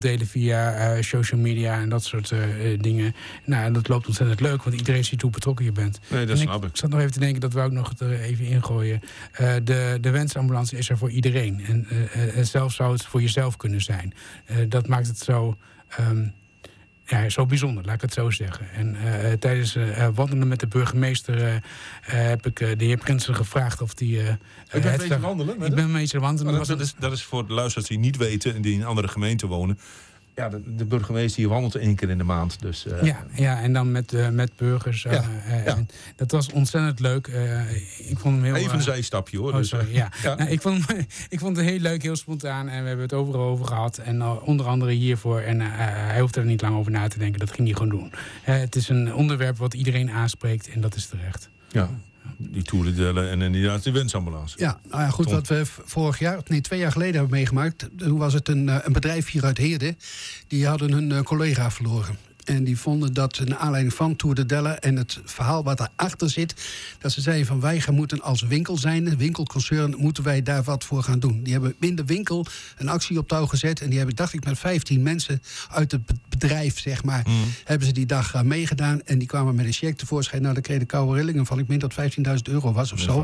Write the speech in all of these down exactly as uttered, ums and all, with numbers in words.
delen via uh, social media en dat soort uh, dingen. Nou, dat loopt ontzettend leuk, want iedereen ziet hoe betrokken je bent. Nee, dat en snap ik. Ik zat nog even te denken, dat we ook nog er even ingooien. Uh, de, de wensambulance is er voor iedereen. En uh, zelfs zou het voor jezelf kunnen zijn. Uh, dat maakt het zo... Um, Ja, zo bijzonder, laat ik het zo zeggen. En uh, tijdens uh, wandelen met de burgemeester uh, uh, heb ik uh, de heer Prinsen gevraagd of die... Uh, ik ben een beetje wandelen? Ik ben een beetje wandelen. Dat, dat, is, dat is voor de luisteraars die niet weten en die in andere gemeenten wonen. Ja, de, de burgemeester hier wandelt één keer in de maand. Dus, uh... ja, ja, en dan met, uh, met burgers. Uh, ja, uh, ja. Dat was ontzettend leuk. Uh, ik vond hem heel, Even een uh, zijstapje hoor. Oh, dus, sorry, ja. ja. Nou, ik, vond hem, ik vond het heel leuk, heel spontaan. En we hebben het overal over gehad. En uh, onder andere hiervoor. En uh, hij hoeft er niet lang over na te denken. Dat ging hij gewoon doen. Uh, het is een onderwerp wat iedereen aanspreekt. En dat is terecht. Ja. Die toerendellen en inderdaad de wensambulance. Ja, nou ja, goed, Tom. wat we vorig jaar, nee, twee jaar geleden hebben meegemaakt. Toen was het een, een bedrijf hier uit Heerde. Die hadden hun uh, collega verloren. En die vonden dat, naar aanleiding van Tour de Delle en het verhaal wat daarachter zit, dat ze zeiden van wij gaan moeten als winkel zijn, winkelconcern, moeten wij daar wat voor gaan doen. Die hebben in de winkel een actie op touw gezet en die hebben, dacht ik, met vijftien mensen uit het bedrijf, zeg maar, mm. hebben ze die dag uh, meegedaan en die kwamen met een cheque tevoorschijn. Nou, dan kreeg de koude rillingen van, ik meen dat vijftienduizend euro was of zo.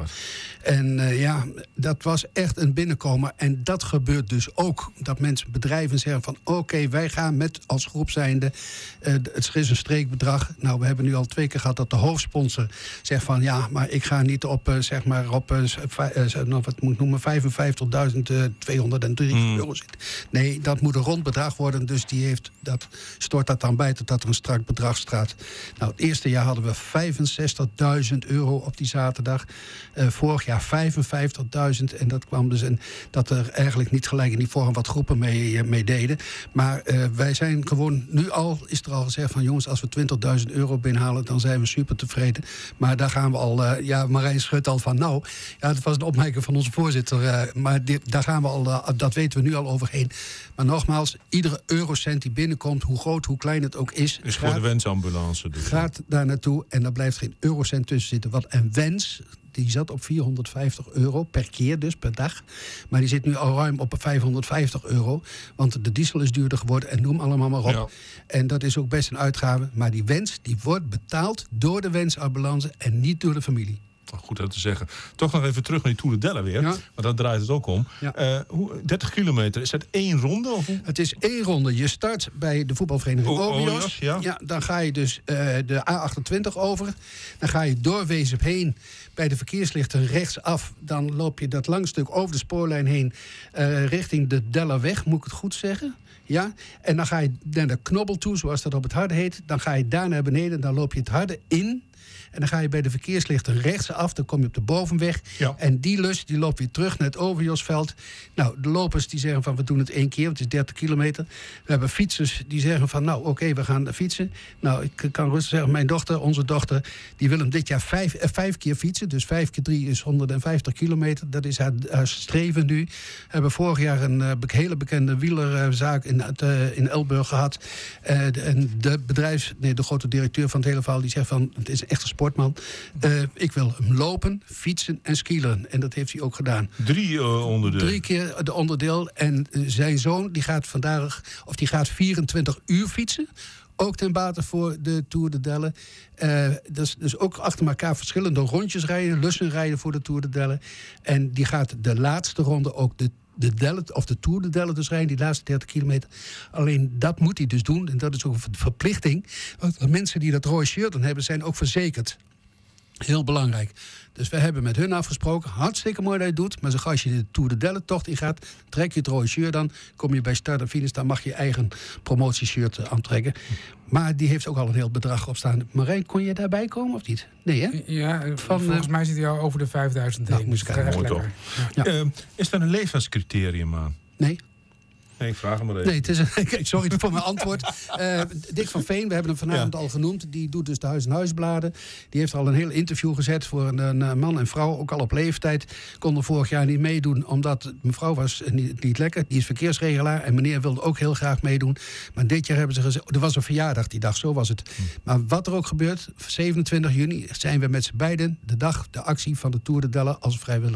En uh, ja, dat was echt een binnenkomen. En dat gebeurt dus ook. Dat mensen, bedrijven zeggen van oké, okay, wij gaan met als groep zijnde. Uh, het is een streekbedrag. Nou, we hebben nu al twee keer gehad dat de hoofdsponsor zegt van ja, maar ik ga niet op, uh, zeg maar, op uh, uh, nou, wat moet ik noemen, vijfenvijftigduizend tweehonderddrie mm. euro zit. Nee, dat moet een rond bedrag worden. Dus die heeft dat, stort dat dan bij totdat er een strak bedrag staat. Nou, het eerste jaar hadden we vijfenzestigduizend euro op die zaterdag. Uh, vorig jaar vijfenvijftigduizend. En dat kwam dus in dat er eigenlijk niet gelijk in die vorm wat groepen mee, mee deden. Maar uh, wij zijn gewoon, nu al is er al gezegd van jongens, als we twintigduizend euro binnenhalen, dan zijn we super tevreden. Maar daar gaan we al, uh, ja, Marijn schudt al van nou, ja, dat was een opmerking van onze voorzitter. Uh, maar dit, daar gaan we al, uh, dat weten we nu al overheen. Maar nogmaals, iedere eurocent die binnenkomt, hoe groot, hoe klein het ook is, is gaat, voor de wensambulance. Dus. Gaat daar naartoe en daar blijft geen eurocent tussen zitten. Wat een wens, die zat op vierhonderdvijftig euro per keer, dus per dag. Maar die zit nu al ruim op vijfhonderdvijftig euro. Want de diesel is duurder geworden en noem allemaal maar op. Ja. En dat is ook best een uitgave. Maar die wens, die wordt betaald door de wensambulance en niet door de familie. Goed dat te zeggen. Toch nog even terug naar die Tour de Delle weer. Ja. Want daar draait het ook om. Ja. Uh, hoe, dertig kilometer, is dat één ronde? Of hoe? Het is één ronde. Je start bij de voetbalvereniging o- Obios. Ja. Ja, dan ga je dus uh, de A achtentwintig over. Dan ga je door Wezep heen. Bij de verkeerslichten rechtsaf. Dan loop je dat lang stuk over de spoorlijn heen. Uh, richting de Dellerweg, moet ik het goed zeggen? Ja, en dan ga je naar de Knobbel toe, zoals dat op het harde heet. Dan ga je daar naar beneden, dan loop je het harde in. En dan ga je bij de verkeerslichten rechtsaf, dan kom je op de bovenweg. Ja. En die lus, die loopt weer terug naar het Overjosveld. Nou, de lopers die zeggen van, we doen het één keer, want het is dertig kilometer. We hebben fietsers die zeggen van, nou, oké, okay, we gaan fietsen. Nou, ik kan rustig zeggen, mijn dochter, onze dochter, die wil hem dit jaar vijf, eh, vijf keer fietsen. Dus vijf keer drie is honderdvijftig kilometer. Dat is haar, haar streven nu. We hebben vorig jaar een uh, hele bekende wielerzaak in, uh, in Elburg gehad. Uh, de, en de bedrijfs, nee, de grote directeur van het hele verhaal, die zegt van, het is echt een sportman. Uh, ik wil hem lopen, fietsen en skileren. En dat heeft hij ook gedaan. Drie uh, onderdeel. Drie keer de onderdeel. En uh, zijn zoon die gaat vandaag, of die gaat vierentwintig uur fietsen. Ook ten bate voor de Tour de Delle. Uh, dus, dus ook achter elkaar verschillende rondjes rijden, lussen rijden voor de Tour de Delle. En die gaat de laatste ronde ook de de Delle, of de Tour de Delle dus rijden, die laatste dertig kilometer. Alleen dat moet hij dus doen. En dat is ook een verplichting. Want de mensen die dat rode shirt dan hebben, zijn ook verzekerd. Heel belangrijk. Dus we hebben met hun afgesproken, hartstikke mooi dat je het doet, maar zo als je de Tour de Delle tocht in gaat, trek je het rode shirt dan, kom je bij start en finish, dan mag je je eigen promotieshirt aantrekken. Maar die heeft ook al een heel bedrag op staan. Marijn, kon je daarbij komen of niet? Nee, hè? Ja, Van, volgens uh, mij zit hij al over de vijfduizend heen. Nou, moest ik mooi toch. Ja. Ja. Uh, is dat een levenscriterium aan? Nee. Nee, ik vraag hem maar even. Nee, het is een, sorry voor mijn antwoord. Uh, Dick van Veen, we hebben hem vanavond ja. al genoemd. Die doet dus de Huis en Huisbladen. Die heeft al een heel interview gezet voor een, een man en vrouw. Ook al op leeftijd. Konden vorig jaar niet meedoen. Omdat mevrouw was niet, niet lekker. Die is verkeersregelaar. En meneer wilde ook heel graag meedoen. Maar dit jaar hebben ze gezegd. Er was een verjaardag die dag, zo was het. Hm. Maar wat er ook gebeurt. zevenentwintig juni zijn we met z'n beiden de dag, de actie van de Tour de Delle als vrijwilliger.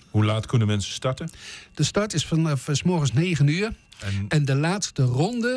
Hoe laat kunnen mensen starten? De start is vanaf 's morgens negen uur. En... en de laatste ronde